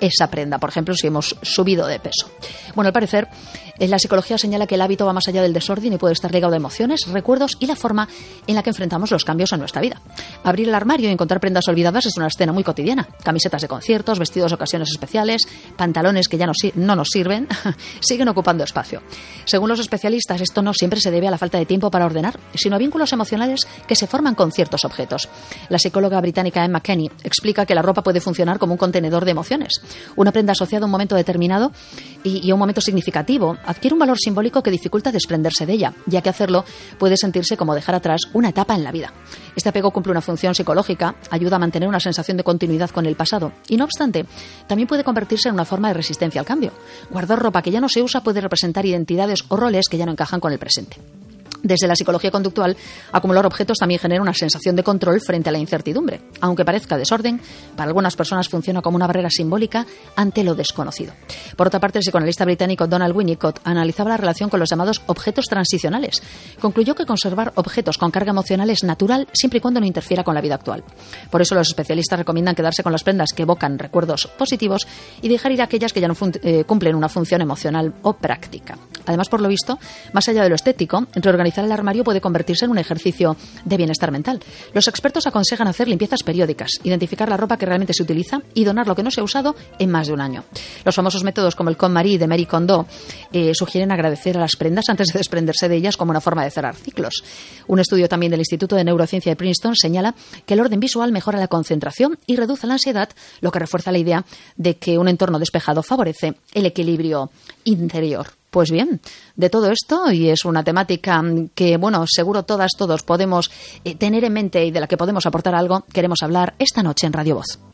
esa prenda, por ejemplo, si hemos subido de peso. Bueno, al parecer, la psicología señala que el hábito va más allá del desorden y puede estar ligado a emociones, recuerdos y la forma en la que enfrentamos los cambios en nuestra vida. Abrir el armario y encontrar prendas olvidadas es una escena muy cotidiana. Camisetas de conciertos, vestidos de ocasiones especiales, pantalones que ya no nos sirven, siguen ocupando espacio. Según los especialistas, esto no siempre se debe a la falta de tiempo para ordenar, sino a vínculos emocionales que se forman con ciertos objetos. La psicóloga británica Emma Kenny explica que la ropa puede funcionar como un contenedor de emociones. Una prenda asociada a un momento determinado y a un momento significativo adquiere un valor simbólico que dificulta desprenderse de ella, ya que hacerlo puede sentirse como dejar atrás una etapa en la vida. Este apego cumple una función psicológica, ayuda a mantener una sensación de continuidad con el pasado y, no obstante, también puede convertirse en una forma de resistencia al cambio. Guardar ropa que ya no se usa puede representar identidades o roles que ya no encajan con el presente. Desde la psicología conductual, acumular objetos también genera una sensación de control frente a la incertidumbre. Aunque parezca desorden, para algunas personas funciona como una barrera simbólica ante lo desconocido. Por otra parte, el psicoanalista británico Donald Winnicott analizaba la relación con los llamados objetos transicionales. Concluyó que conservar objetos con carga emocional es natural siempre y cuando no interfiera con la vida actual. Por eso los especialistas recomiendan quedarse con las prendas que evocan recuerdos positivos y dejar ir aquellas que ya no cumplen una función emocional o práctica. Además, por lo visto, más allá de lo estético, reorganizar el armario puede convertirse en un ejercicio de bienestar mental. Los expertos aconsejan hacer limpiezas periódicas, identificar la ropa que realmente se utiliza y donar lo que no se ha usado en más de un año. Los famosos métodos como el KonMari de Marie Kondo sugieren agradecer a las prendas antes de desprenderse de ellas como una forma de cerrar ciclos. Un estudio también del Instituto de Neurociencia de Princeton señala que el orden visual mejora la concentración y reduce la ansiedad, lo que refuerza la idea de que un entorno despejado favorece el equilibrio interior. Pues bien, de todo esto, y es una temática que, bueno, seguro todos podemos tener en mente y de la que podemos aportar algo, queremos hablar esta noche en Radio Voz.